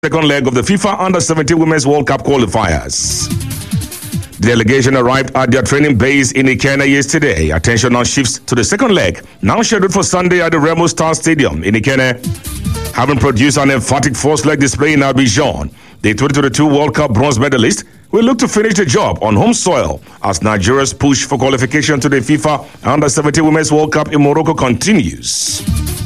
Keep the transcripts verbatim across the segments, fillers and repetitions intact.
second leg of the FIFA Under seventeen Women's World Cup qualifiers. The delegation arrived at their training base in Ikenne yesterday. Attention now shifts to the second leg, now scheduled for Sunday at the Remo Star Stadium in Ikenne. Having produced an emphatic first-leg display in Abidjan, the twenty twenty-two World Cup bronze medalist will look to finish the job on home soil as Nigeria's push for qualification to the FIFA Under seventeen Women's World Cup in Morocco continues.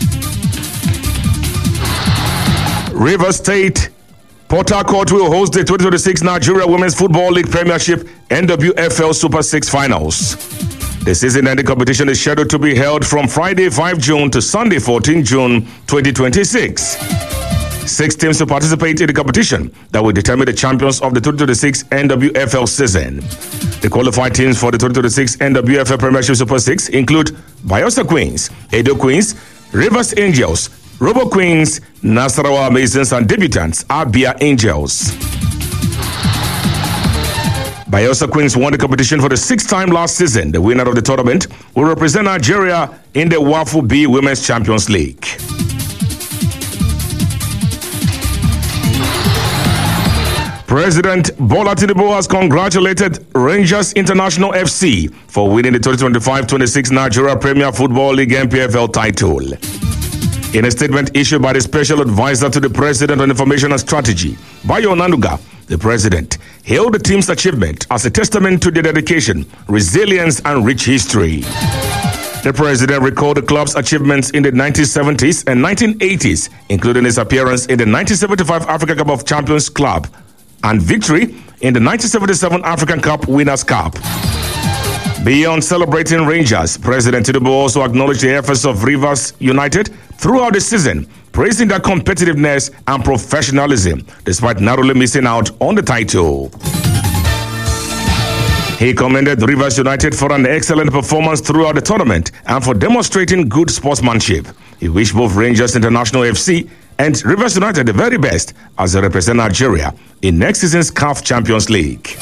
Rivers State Port Harcourt will host the twenty twenty-six Nigeria Women's Football League Premiership N W F L Super six Finals. The season-ending competition is scheduled to be held from Friday, the fifth of June to Sunday, the fourteenth of June, twenty twenty-six. Six teams will participate in the competition that will determine the champions of the twenty twenty-six N W F L season. The qualified teams for the twenty twenty-six N W F L Premiership Super six include Bayelsa Queens, Edo Queens, Rivers Angels, Robo Queens, Nasarawa Masons, and debutants Abia Angels. Bayelsa Queens won the competition for the sixth time last season. The winner of the tournament will represent Nigeria in the WAFU B Women's Champions League. President Bola Tinubu has congratulated Rangers International F C for winning the twenty twenty-five twenty-six Nigeria Premier Football League N P F L title. In a statement issued by the Special Advisor to the President on Information and Strategy, Bayo Onanuga, the President hailed the team's achievement as a testament to their dedication, resilience, and rich history. The President recalled the club's achievements in the nineteen seventies and nineteen eighties, including his appearance in the nineteen seventy-five Africa Cup of Champions Club and victory in the nineteen seventy-seven African Cup Winners' Cup. Beyond celebrating Rangers, President Tinubu also acknowledged the efforts of Rivers United throughout the season, praising their competitiveness and professionalism despite narrowly missing out on the title. He commended Rivers United for an excellent performance throughout the tournament and for demonstrating good sportsmanship. He wished both Rangers International F C and Rivers United the very best as they represent Nigeria in next season's C A F Champions League.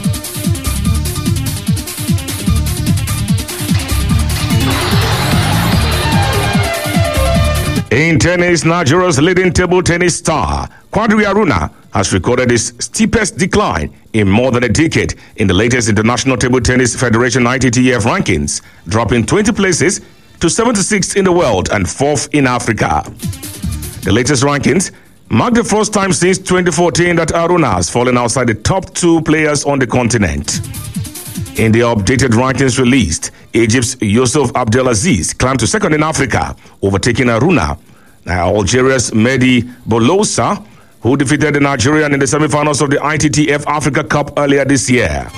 In tennis, Nigeria's leading table tennis star, Quadri Aruna, has recorded his steepest decline in more than a decade in the latest International Table Tennis Federation I T T F rankings, dropping twenty places to seventy-sixth in the world and fourth in Africa. The latest rankings mark the first time since twenty fourteen that Aruna has fallen outside the top two players on the continent. In the updated rankings released, Egypt's Yusuf Abdelaziz climbed to second in Africa, overtaking Aruna. Now, Algeria's Mehdi Bolosa, who defeated the Nigerian in the semifinals of the I T T F Africa Cup earlier this year.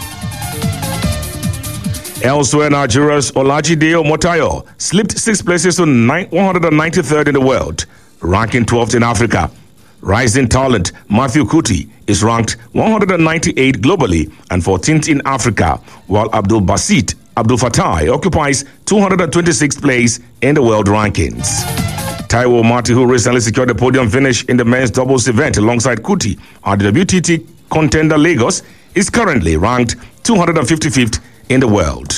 Elsewhere, Nigeria's Olajide Omotayo slipped six places to one hundred ninety-third in the world, ranking twelfth in Africa. Rising talent Matthew Kuti is ranked one hundred ninety-eight globally and fourteenth in Africa, while Abdul Basit Abdul Fattah occupies two hundred twenty-sixth place in the world rankings. Taiwo Mati, who recently secured the podium finish in the men's doubles event alongside Kuti at the W T T contender Lagos, is currently ranked two hundred fifty-fifth in the world.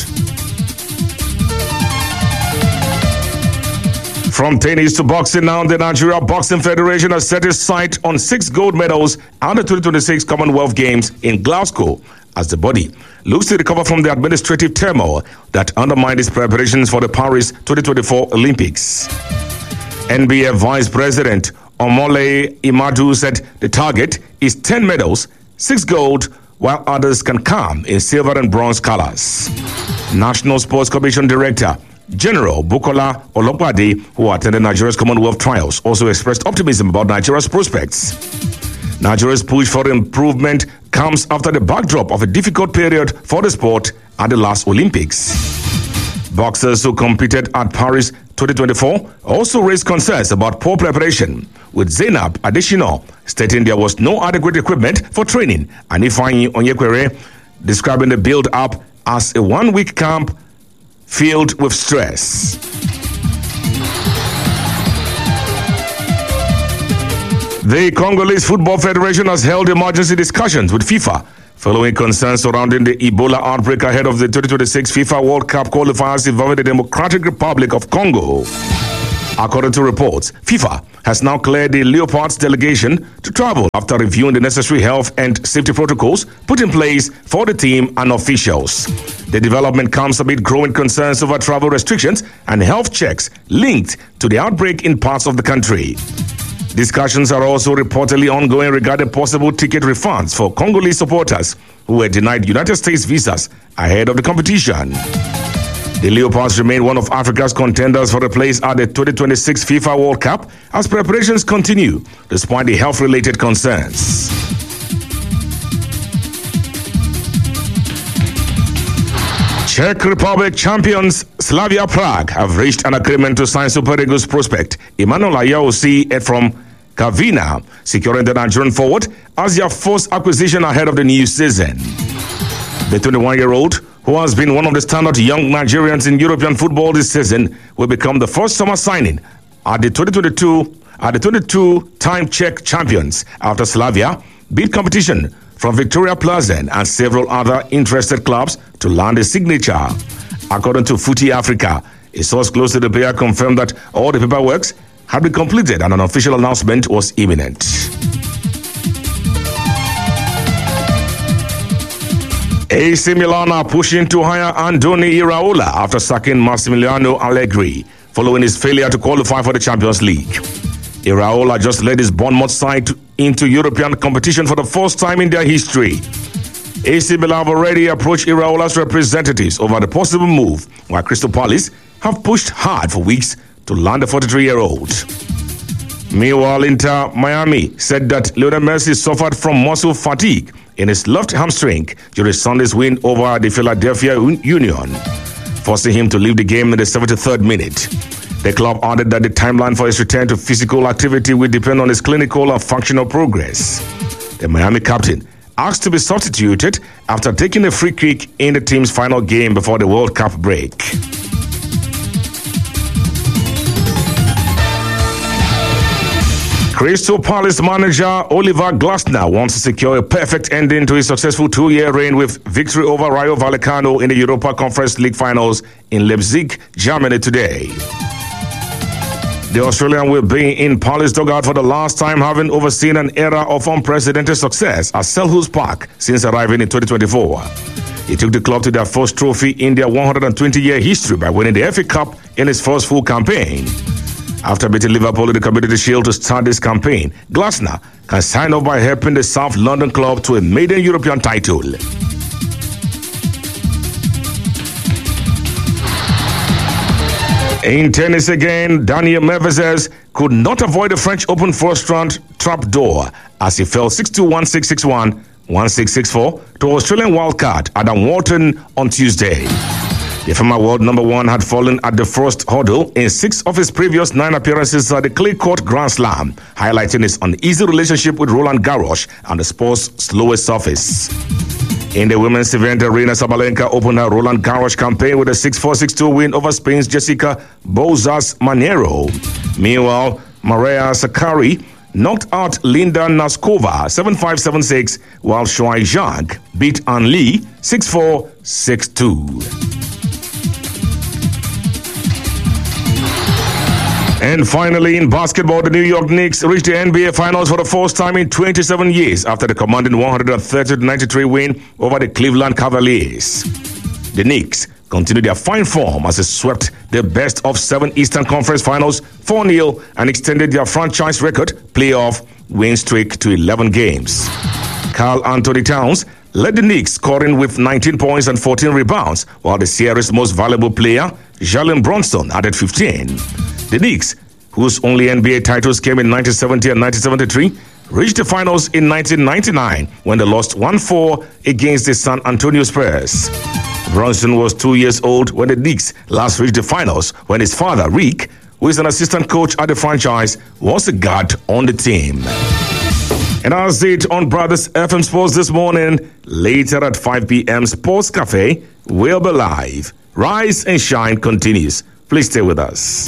From tennis to boxing now, the Nigeria Boxing Federation has set its sight on six gold medals at the twenty twenty-six Commonwealth Games in Glasgow as the body looks to recover from the administrative turmoil that undermined its preparations for the Paris twenty twenty-four Olympics. N B F Vice President Omole Imadu said the target is ten medals, six gold, while others can come in silver and bronze colors. National Sports Commission Director General Bukola Olopade, who attended Nigeria's Commonwealth Trials, also expressed optimism about Nigeria's prospects. Nigeria's push for improvement comes after the backdrop of a difficult period for the sport at the last Olympics. Boxers who competed at Paris twenty twenty-four also raised concerns about poor preparation, with Zainab Adesina stating there was no adequate equipment for training, and Ifeanyi Onyekwere describing the build-up as a one-week camp filled with stress. The Congolese Football Federation has held emergency discussions with FIFA following concerns surrounding the Ebola outbreak ahead of the twenty twenty-six FIFA World Cup qualifiers involving the Democratic Republic of Congo. According to reports, FIFA has now cleared the Leopards delegation to travel after reviewing the necessary health and safety protocols put in place for the team and officials. The development comes amid growing concerns over travel restrictions and health checks linked to the outbreak in parts of the country. Discussions are also reportedly ongoing regarding possible ticket refunds for Congolese supporters who were denied United States visas ahead of the competition. The Leopards remain one of Africa's contenders for a place at the twenty twenty-six FIFA World Cup as preparations continue despite the health-related concerns. Czech Republic champions Slavia Prague have reached an agreement to sign Super Eagles prospect Emmanuel Ayaosi from Kavina, securing the Nigerian forward as their first acquisition ahead of the new season. The twenty-one-year-old, who has been one of the standout young Nigerians in European football this season, will become the first summer signing at the twenty twenty-two at the twenty-two-time Czech champions after Slavia beat competition from Victoria Plzen and several other interested clubs to land a signature. According to Footy Africa, a source close to the player confirmed that all the paperwork had been completed and an official announcement was imminent. A C Milan are pushing to hire Andoni Iraola after sacking Massimiliano Allegri following his failure to qualify for the Champions League. Iraola just led his Bournemouth side into European competition for the first time in their history. A C Milan have already approached Iraola's representatives over the possible move, while Crystal Palace have pushed hard for weeks to land the forty-three-year-old. Meanwhile, Inter Miami said that Lionel Messi suffered from muscle fatigue in his left hamstring during Sunday's win over the Philadelphia Union, forcing him to leave the game in the seventy-third minute. The club added that the timeline for his return to physical activity will depend on his clinical and functional progress. The Miami captain asked to be substituted after taking a free kick in the team's final game before the World Cup break. Crystal Palace manager Oliver Glasner wants to secure a perfect ending to his successful two-year reign with victory over Rayo Vallecano in the Europa Conference League finals in Leipzig, Germany today. The Australian will be in Palace dugout for the last time, having overseen an era of unprecedented success at Selhurst Park since arriving in twenty twenty-four. He took the club to their first trophy in their one hundred twenty-year history by winning the F A Cup in his first full campaign. After beating Liverpool in the Community Shield to start this campaign, Glasner can sign off by helping the South London club to a maiden European title. In tennis again, Daniel Medvedev could not avoid the French Open first round trapdoor as he fell six two, one six six one, one six six four to Australian wildcard Adam Walton on Tuesday. The former world number one had fallen at the first hurdle in six of his previous nine appearances at the clay court Grand Slam, highlighting his uneasy relationship with Roland Garros and the sport's slowest surface. In the women's event, Aryna Sabalenka opened her Roland Garros campaign with a six four, six two win over Spain's Jessica Bouzas Manero. Meanwhile, Maria Sakkari knocked out Linda Naskova seven five, seven six, while Shuai Zhang beat An Li six four, six two. And finally, in basketball, the New York Knicks reached the N B A Finals for the first time in twenty-seven years after the commanding one thirty to ninety-three win over the Cleveland Cavaliers. The Knicks continued their fine form as they swept the best of seven Eastern Conference Finals four nil and extended their franchise record playoff win streak to eleven games. Karl Anthony Towns led the Knicks, scoring with nineteen points and fourteen rebounds, while the series' most valuable player, Jalen Brunson, added fifteen. The Knicks, whose only N B A titles came in nineteen seventy and nineteen seventy-three, reached the finals in nineteen ninety-nine when they lost one four against the San Antonio Spurs. Brunson was two years old when the Knicks last reached the finals, when his father, Rick, who is an assistant coach at the franchise, was a guard on the team. And that's it on Brothers F M Sports this morning. Later at five p.m., Sports Cafe will be live. Rise and Shine continues. Please stay with us.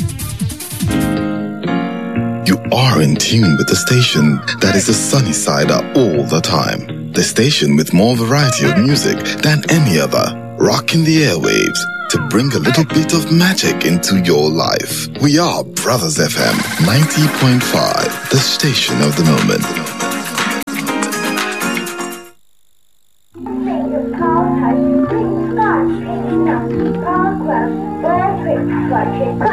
You are in tune with the station that is the sunny side up all the time. The station with more variety of music than any other. Rocking the airwaves to bring a little bit of magic into your life. We are Brothers F M ninety point five, the station of the moment. Thank you.